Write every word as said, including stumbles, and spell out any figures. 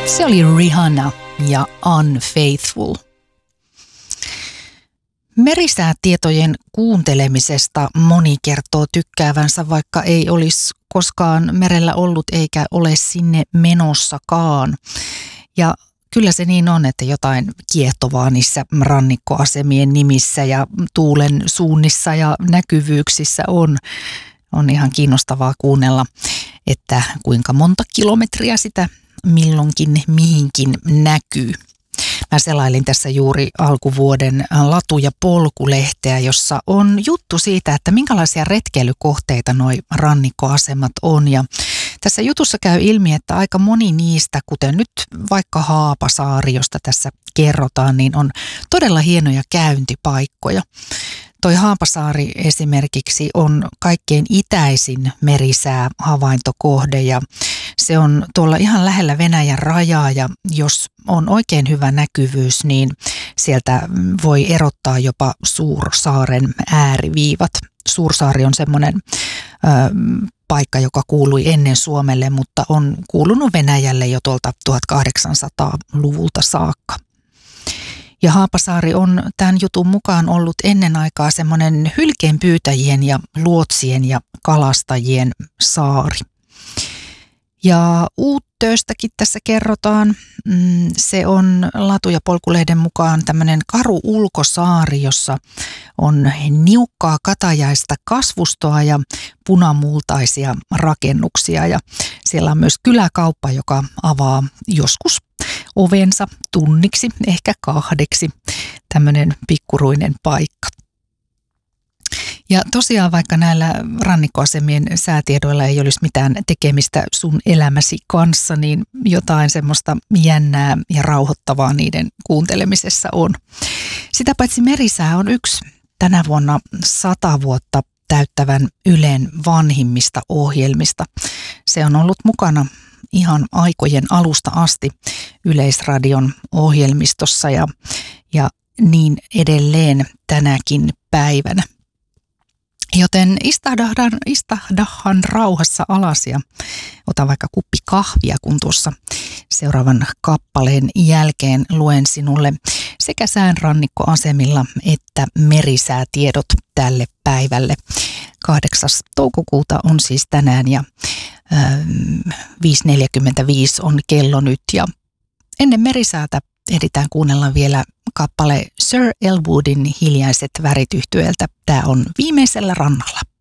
Se oli Rihanna ja Unfaithful. Merisäätietojen kuuntelemisesta moni kertoo tykkäävänsä, vaikka ei olisi koskaan merellä ollut eikä ole sinne menossakaan. Ja kyllä se niin on, että jotain kiehtovaa niissä rannikkoasemien nimissä ja tuulen suunnissa ja näkyvyyksissä on. On ihan kiinnostavaa kuunnella, että kuinka monta kilometriä sitä milloinkin mihinkin näkyy. Mä selailin tässä juuri alkuvuoden Latu- ja polkulehteä, jossa on juttu siitä, että minkälaisia retkeilykohteita noi rannikkoasemat on. Ja tässä jutussa käy ilmi, että aika moni niistä, kuten nyt vaikka Haapasaari, josta tässä kerrotaan, niin on todella hienoja käyntipaikkoja. Toi Haapasaari esimerkiksi on kaikkein itäisin merisää-havaintokohde ja se on tuolla ihan lähellä Venäjän rajaa ja jos on oikein hyvä näkyvyys, niin sieltä voi erottaa jopa Suursaaren ääriviivat. Suursaari on semmoinen ö, paikka, joka kuului ennen Suomelle, mutta on kuulunut Venäjälle jo tuolta tuhatkahdeksansataaluvulta saakka. Ja Haapasaari on tämän jutun mukaan ollut ennen aikaa semmoinen hylkeenpyytäjien ja luotsien ja kalastajien saari. Ja Uuttööstäkin tässä kerrotaan. Se on Latu- ja polkulehden mukaan tämmöinen karu ulkosaari, jossa on niukkaa katajaista kasvustoa ja punamultaisia rakennuksia. Ja siellä on myös kyläkauppa, joka avaa joskus ovensa tunniksi, ehkä kahdeksi. Tämmöinen pikkuruinen paikka. Ja tosiaan vaikka näillä rannikkoasemien säätiedoilla ei olisi mitään tekemistä sun elämäsi kanssa, niin jotain semmoista jännää ja rauhoittavaa niiden kuuntelemisessa on. Sitä paitsi merisää on yksi tänä vuonna sata vuotta täyttävän Ylen vanhimmista ohjelmista. Se on ollut mukana ihan aikojen alusta asti Yleisradion ohjelmistossa ja, ja niin edelleen tänäkin päivänä. Joten istahdahan, istahdahan rauhassa alas ja ota vaikka kuppi kahvia, kun tuossa seuraavan kappaleen jälkeen luen sinulle sekä säänrannikkoasemilla että merisäätiedot tälle päivälle. kahdeksas toukokuuta on siis tänään ja viisi neljäkymmentäviisi on kello nyt ja ennen merisäätä ehditään kuunnella vielä kappale Sir Elwoodin Hiljaiset värit -yhtyeeltä. Tämä on Viimeisellä rannalla.